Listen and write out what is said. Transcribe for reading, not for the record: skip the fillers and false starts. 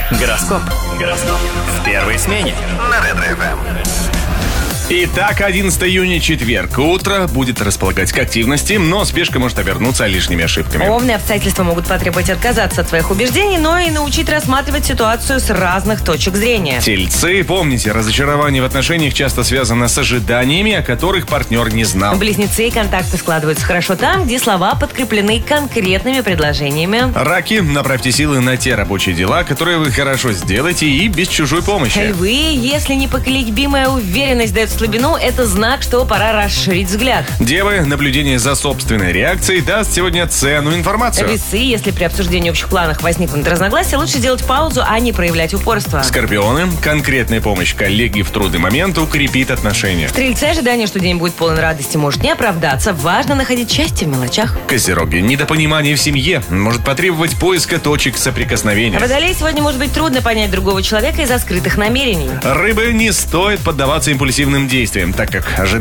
Гороскоп. В первой смене. На Ретро-ФМ. Итак, 11 июня, четверг. Утро будет располагать к активности, но спешка может обернуться лишними ошибками. Овны, обстоятельства могут потребовать отказаться от своих убеждений, но и научить рассматривать ситуацию с разных точек зрения. Тельцы, помните, разочарование в отношениях часто связано с ожиданиями, о которых партнер не знал. Близнецы, контакты складываются хорошо там, где слова подкреплены конкретными предложениями. Раки, направьте силы на те рабочие дела, которые вы хорошо сделаете и без чужой помощи. Львы, если непоколебимая уверенность дает слабину, это знак, что пора расширить взгляд. Девы, наблюдение за собственной реакцией даст сегодня ценную информацию. Весы, если при обсуждении общих планов возникнут разногласия, лучше делать паузу, а не проявлять упорство. Скорпионы, конкретная помощь коллеги в трудный момент укрепит отношения. Стрельцы, ожидание, что день будет полон радости, может не оправдаться. Важно находить счастье в мелочах. Козероги, недопонимание в семье может потребовать поиска точек соприкосновения. Водолей, сегодня может быть трудно понять другого человека из-за скрытых намерений. Рыбы, не стоит поддаваться импульсивным действиям, так как ожидания